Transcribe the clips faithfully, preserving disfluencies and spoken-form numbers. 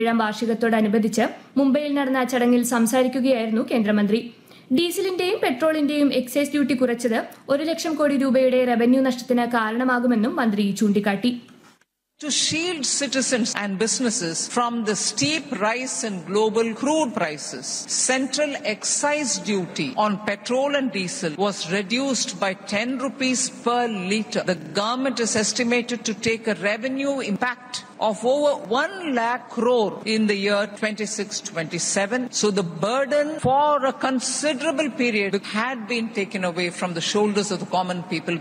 ഏഴാം വാർഷികത്തോടനുബന്ധിച്ച് മുംബൈയിൽ നടന്ന ചടങ്ങിൽ സംസാരിക്കുകയായിരുന്നു കേന്ദ്രമന്ത്രി. ഡീസലിന്റെയും പെട്രോളിന്റെയും എക്സൈസ് ഡ്യൂട്ടി കുറച്ചത് ഒരു ലക്ഷം കോടി രൂപയുടെ റവന്യൂ നഷ്ടത്തിന് കാരണമാകുമെന്നും മന്ത്രി ചൂണ്ടിക്കാട്ടി. To shield citizens and businesses from the steep rise in global crude prices, central excise duty on petrol and diesel was reduced by ten rupees per litre. The government is estimated to take a revenue impact of over one lakh crore in the year twenty-six twenty-seven. So the burden for a considerable period had been taken away from the shoulders of the common people.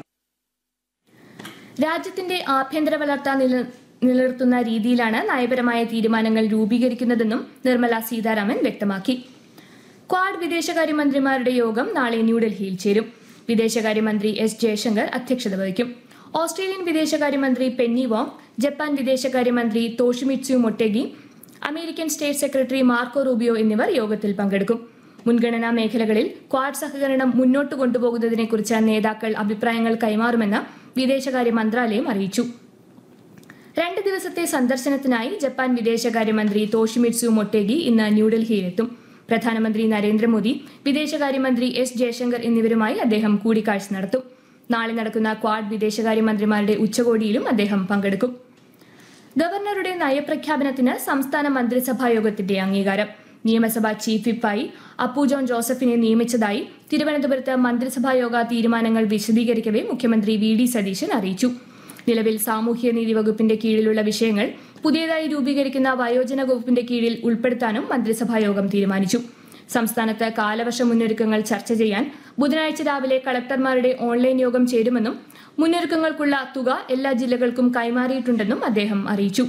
രാജ്യത്തിന്റെ ആഭ്യന്തര വളർച്ച നിലനിർത്തുന്ന രീതിയിലാണ് നയപരമായ തീരുമാനങ്ങൾ രൂപീകരിക്കുന്നതെന്നും നിർമ്മല സീതാരാമൻ വ്യക്തമാക്കി. Quad വിദേശകാര്യമന്ത്രിമാരുടെ യോഗം നാളെ ന്യൂഡൽഹിയിൽ ചേരും. വിദേശകാര്യമന്ത്രി എസ് ജയശങ്കർ അധ്യക്ഷത വഹിക്കും. ഓസ്ട്രേലിയൻ വിദേശകാര്യമന്ത്രി പെന്നി വോങ്, ജപ്പാൻ വിദേശകാര്യമന്ത്രി Toshimitsu Motegi, American state secretary Marco Rubio എന്നിവർ യോഗത്തിൽ പങ്കെടുക്കും. മുൻഗണനാ മേഖലകളിൽ ക്വാഡ് സഹകരണം മുന്നോട്ട് കൊണ്ടുപോകുന്നതിനെക്കുറിച്ച് നേതാക്കൾ അഭിപ്രായങ്ങൾ കൈമാറുമെന്ന് വിദേശകാര്യ മന്ത്രാലയം അറിയിച്ചു. രണ്ട് ദിവസത്തെ സന്ദർശനത്തിനായി ജപ്പാൻ വിദേശകാര്യമന്ത്രി തോഷിമിറ്റ്സു മൊട്ടേഗി ഇന്ന് ന്യൂഡൽഹിയിലെത്തും. പ്രധാനമന്ത്രി നരേന്ദ്രമോദി, വിദേശകാര്യമന്ത്രി എസ് ജയശങ്കർ എന്നിവരുമായി അദ്ദേഹം കൂടിക്കാഴ്ച നടത്തും. നാളെ നടക്കുന്ന ക്വാഡ് വിദേശകാര്യമന്ത്രിമാരുടെ ഉച്ചകോടിയിലും അദ്ദേഹം പങ്കെടുക്കും. ഗവർണറുടെ നയപ്രഖ്യാപനത്തിന് സംസ്ഥാന മന്ത്രിസഭാ യോഗത്തിന്റെ അംഗീകാരം. നിയമസഭാ ചീഫ് വിപ്പായി അപ്പു ജോൺ ജോസഫിനെ നിയമിച്ചതായി തിരുവനന്തപുരത്ത് മന്ത്രിസഭാ യോഗ തീരുമാനങ്ങൾ വിശദീകരിക്കവെ മുഖ്യമന്ത്രി വി ഡി സതീശൻ അറിയിച്ചു. നിലവിൽ സാമൂഹ്യനീതി വകുപ്പിന്റെ കീഴിലുള്ള വിഷയങ്ങൾ പുതിയതായി രൂപീകരിക്കുന്ന വയോജന വകുപ്പിന്റെ കീഴിൽ ഉൾപ്പെടുത്താനും മന്ത്രിസഭാ യോഗം തീരുമാനിച്ചു. സംസ്ഥാനത്ത് കാലവർഷ മുന്നൊരുക്കങ്ങൾ ചർച്ച ചെയ്യാൻ ബുധനാഴ്ച രാവിലെ കളക്ടർമാരുടെ ഓൺലൈൻ യോഗം ചേരുമെന്നും മുന്നൊരുക്കങ്ങൾക്കുള്ള തുക എല്ലാ ജില്ലകൾക്കും കൈമാറിയിട്ടുണ്ടെന്നും അദ്ദേഹം അറിയിച്ചു.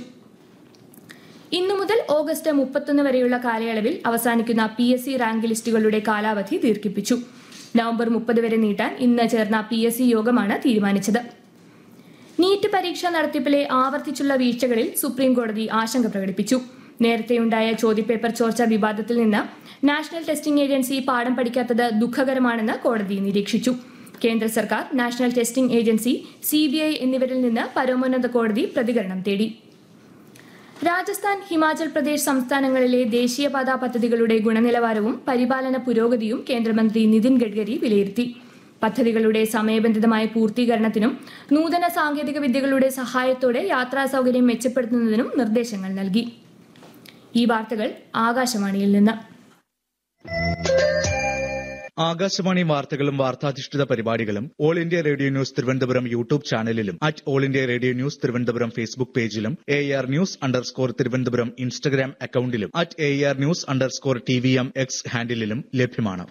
ഇന്നു മുതൽ ഓഗസ്റ്റ് മുപ്പത്തൊന്ന് വരെയുള്ള കാലയളവിൽ അവസാനിക്കുന്ന പി എസ് സി റാങ്ക് ലിസ്റ്റുകളുടെ കാലാവധി ദീർഘിപ്പിച്ചു. നവംബർ മുപ്പത് വരെ നീട്ടാൻ ഇന്ന് ചേർന്ന പി എസ് സി യോഗമാണ് തീരുമാനിച്ചത്. നീറ്റ് പരീക്ഷാ നടത്തിപ്പിലെ ആവർത്തിച്ചുള്ള വീഴ്ചകളിൽ സുപ്രീംകോടതി ആശങ്ക പ്രകടിപ്പിച്ചു. നേരത്തെയുണ്ടായ ചോദ്യപേപ്പർ ചോർച്ച വിവാദത്തിൽ നിന്ന് നാഷണൽ ടെസ്റ്റിംഗ് ഏജൻസി പാഠം പഠിക്കാത്തത് ദുഃഖകരമാണെന്ന് കോടതി നിരീക്ഷിച്ചു. കേന്ദ്ര സർക്കാർ, national testing agency, C B I എന്നിവരിൽ നിന്ന് പരമോന്നത കോടതി പ്രതികരണം തേടി. രാജസ്ഥാൻ, ഹിമാചൽ പ്രദേശ് സംസ്ഥാനങ്ങളിലെ ദേശീയപാതാ പദ്ധതികളുടെ ഗുണനിലവാരവും പരിപാലന പുരോഗതിയും കേന്ദ്രമന്ത്രി നിതിൻ ഗഡ്കരി വിലയിരുത്തി. പദ്ധതികളുടെ സമയബന്ധിതമായ പൂർത്തീകരണത്തിനും നൂതന സാങ്കേതിക വിദ്യകളുടെ സഹായത്തോടെ യാത്രാ സൗകര്യം മെച്ചപ്പെടുത്തുന്നതിനും നിർദ്ദേശങ്ങൾ നൽകി. ഈ വാർത്തകൾ ആകാശവാണിയിൽ നിന്ന്. ആകാശവാണി വാർത്തകളും വാർത്താധിഷ്ഠിത പരിപാടികളും all India radio news Thiruvananthapuram YouTube ചാനലിലും at all India radio news Thiruvananthapuram Facebook പേജിലും A R news underscore Thiruvananthapuram Instagram അക്കൌണ്ടിലും at A R news underscore T V M X ഹാൻഡിലും ലഭ്യമാണ്.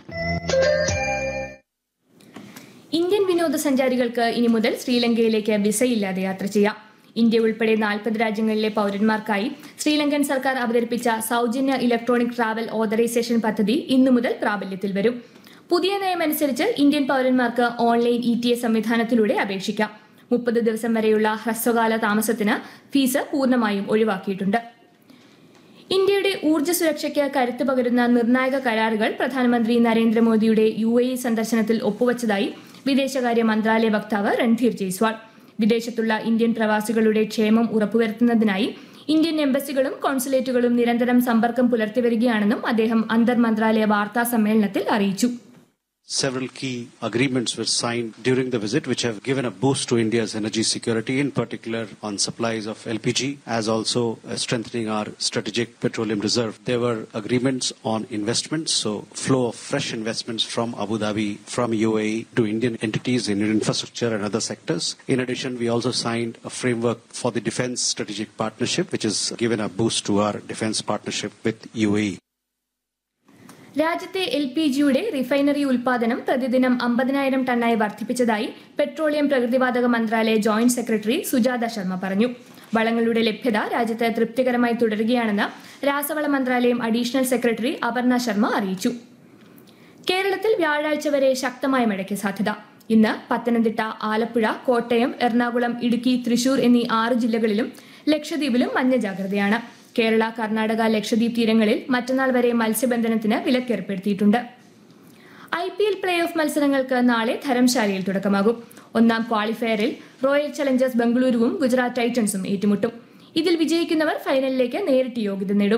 ഇന്ത്യൻ വിനോദസഞ്ചാരികൾക്ക് ഇനി മുതൽ ശ്രീലങ്കയിലേക്ക് വിസയില്ലാതെ യാത്ര ചെയ്യാം. ഇന്ത്യ ഉൾപ്പെടെ നാൽപ്പത് രാജ്യങ്ങളിലെ പൌരന്മാർക്കായി ശ്രീലങ്കൻ സർക്കാർ അവതരിപ്പിച്ച സൌജന്യ ഇലക്ട്രോണിക് ട്രാവൽ ഓതറൈസേഷൻ പദ്ധതി ഇന്നു മുതൽ പ്രാബല്യത്തിൽ വരും. പുതിയ നയമനുസരിച്ച് ഇന്ത്യൻ പൌരന്മാർക്ക് ഓൺലൈൻ ഇ ടി എ സംവിധാനത്തിലൂടെ അപേക്ഷിക്കാം. മുപ്പത് ദിവസം വരെയുള്ള ഹ്രസ്വകാല താമസത്തിന് ഫീസ് പൂർണ്ണമായും ഒഴിവാക്കിയിട്ടുണ്ട്. ഇന്ത്യയുടെ ഊർജ്ജ സുരക്ഷയ്ക്ക് കരുത്ത് പകരുന്ന നിർണായക കരാറുകൾ പ്രധാനമന്ത്രി നരേന്ദ്രമോദിയുടെ യു എ ഇ സന്ദർശനത്തിൽ ഒപ്പുവച്ചതായി വിദേശകാര്യ മന്ത്രാലയ വക്താവ് രൺധീർ ജയ്സ്വാൾ. വിദേശത്തുള്ള ഇന്ത്യൻ പ്രവാസികളുടെ ക്ഷേമം ഉറപ്പുവരുത്തുന്നതിനായി ഇന്ത്യൻ എംബസികളും കോൺസുലേറ്റുകളും നിരന്തരം സമ്പർക്കം പുലർത്തിവരികയാണെന്നും അദ്ദേഹം അന്തർ മന്ത്രാലയ വാർത്താ സമ്മേളനത്തിൽ അറിയിച്ചു. Several key agreements were signed during the visit which have given a boost to India's energy security, in particular on supplies of L P G, as also uh, strengthening our strategic petroleum reserve. There were agreements on investments, so flow of fresh investments from Abu Dhabi, from U A E to Indian entities in infrastructure and other sectors. In addition, we also signed a framework for the defense strategic partnership, which has given a boost to our defense partnership with U A E. രാജ്യത്തെ L P ജിയുടെ refinery ഉൽപാദനം പ്രതിദിനം അമ്പതിനായിരം ടണ്ണായി വർദ്ധിപ്പിച്ചതായി petroleum പ്രകൃതിവാതക മന്ത്രാലയ joint secretary Sujatha Sharma പറഞ്ഞു. വളങ്ങളുടെ ലഭ്യത രാജ്യത്ത് തൃപ്തികരമായി തുടരുകയാണെന്ന് രാസവള മന്ത്രാലയം അഡീഷണൽ സെക്രട്ടറി അപർണ ശർമ്മ അറിയിച്ചു. കേരളത്തിൽ വ്യാഴാഴ്ച വരെ ശക്തമായ മഴയ്ക്ക് സാധ്യത. ഇന്ന് പത്തനംതിട്ട, ആലപ്പുഴ, കോട്ടയം, എറണാകുളം, ഇടുക്കി, തൃശൂർ എന്നീ ആറ് ജില്ലകളിലും ലക്ഷദ്വീപിലും മഞ്ഞ ജാഗ്രതയാണ്. കേരള, കർണാടക, ലക്ഷദ്വീപ് തീരങ്ങളിൽ മറ്റന്നാൾ വരെ മത്സ്യബന്ധനത്തിന് വിലക്കേർപ്പെടുത്തിയിട്ടുണ്ട്. I P L play off മത്സരങ്ങൾക്ക് നാളെ ധരംശാലയിൽ തുടക്കമാകും. ഒന്നാം ക്വാളിഫയറിൽ റോയൽ ചലഞ്ചേഴ്സ് ബംഗളൂരുവും ഗുജറാത്ത് ടൈറ്റൻസും ഏറ്റുമുട്ടും. ഇതിൽ വിജയിക്കുന്നവർ ഫൈനലിലേക്ക് നേരിട്ട് യോഗ്യത നേടും.